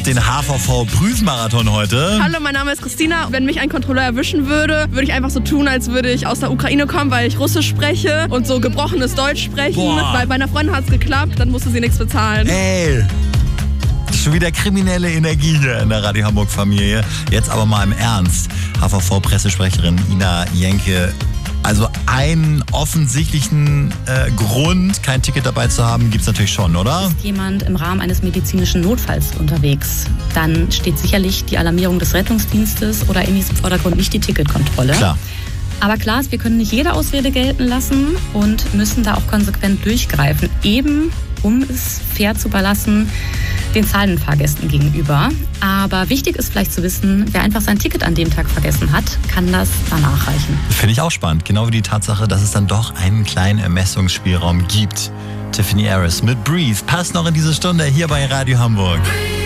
den HVV-Prüfmarathon heute. Hallo, mein Name ist Christina. Wenn mich ein Kontrolleur erwischen würde, würde ich einfach so tun, als würde ich aus der Ukraine kommen, weil ich Russisch spreche und so gebrochenes Deutsch sprechen. Boah. Weil bei einer Freundin hat es geklappt, dann musste sie nichts bezahlen. Ey, schon wieder kriminelle Energie hier in der Radio Hamburg-Familie. Jetzt aber mal im Ernst. HVV-Pressesprecherin Ina Jenke. Also einen offensichtlichen Grund, kein Ticket dabei zu haben, gibt es natürlich schon, oder? Ist jemand im Rahmen eines medizinischen Notfalls unterwegs, dann steht sicherlich die Alarmierung des Rettungsdienstes oder in diesem Vordergrund nicht die Ticketkontrolle. Klar. Aber klar ist, wir können nicht jede Ausrede gelten lassen und müssen da auch konsequent durchgreifen, eben um es fair zu belassen den zahlenden Fahrgästen gegenüber. Aber wichtig ist vielleicht zu wissen, wer einfach sein Ticket an dem Tag vergessen hat, kann das danach reichen. Finde ich auch spannend, genau wie die Tatsache, dass es dann doch einen kleinen Ermessungsspielraum gibt. Tiffany Harris mit Breathe passt noch in diese Stunde hier bei Radio Hamburg.